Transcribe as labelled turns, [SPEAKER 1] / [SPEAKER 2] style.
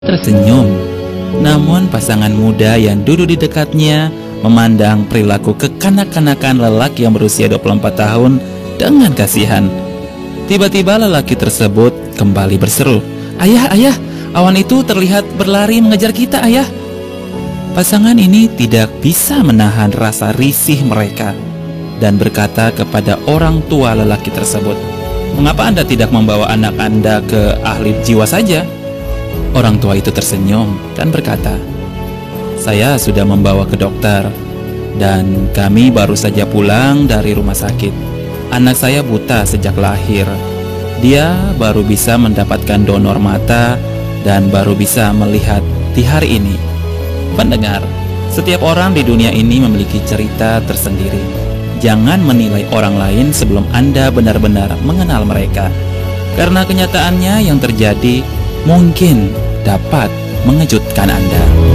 [SPEAKER 1] Tersenyum. Namun pasangan muda yang duduk di dekatnya memandang perilaku kekanak-kanakan lelaki yang berusia 24 tahun dengan kasihan. Tiba-tiba lelaki tersebut kembali berseru, "Ayah, ayah, awan itu terlihat berlari mengejar kita, ayah." Pasangan ini tidak bisa menahan rasa risih mereka dan berkata kepada orang tua lelaki tersebut, "Mengapa Anda tidak membawa anak Anda ke ahli jiwa saja?" Orang tua itu tersenyum dan berkata, "Saya sudah membawa ke dokter dan kami baru saja pulang dari rumah sakit. Anak saya buta sejak lahir. Dia baru bisa mendapatkan donor mata dan baru bisa melihat di hari ini." Pendengar, setiap orang di dunia ini memiliki cerita tersendiri. Jangan menilai orang lain sebelum Anda benar-benar mengenal mereka, karena kenyataannya yang terjadi mungkin dapat mengejutkan Anda.